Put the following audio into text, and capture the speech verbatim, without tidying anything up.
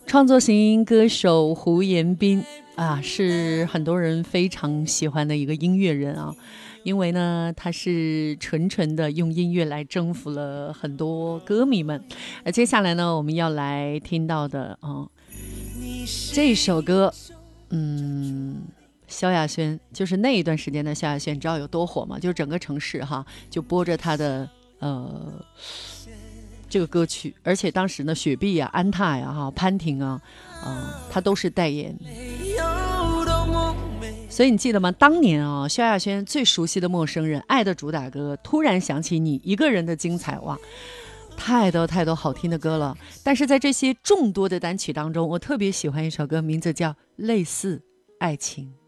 创作型歌手胡彦斌啊，是很多人非常喜欢的一个音乐人啊，因为呢，他是纯纯的用音乐来征服了很多歌迷们。而接下来呢，我们要来听到的啊，这首歌，嗯。萧亚轩就是那一段时间的萧亚轩，你知道有多火吗？就是整个城市哈就播着他的呃这个歌曲，而且当时呢，雪碧啊、安踏呀、哈、潘婷啊，呃，他都是代言。所以你记得吗？当年啊，萧亚轩最熟悉的陌生人、爱的主打歌，突然想起你一个人的精彩，哇！太多太多好听的歌了。但是在这些众多的单曲当中，我特别喜欢一首歌，名字叫《类似爱情》。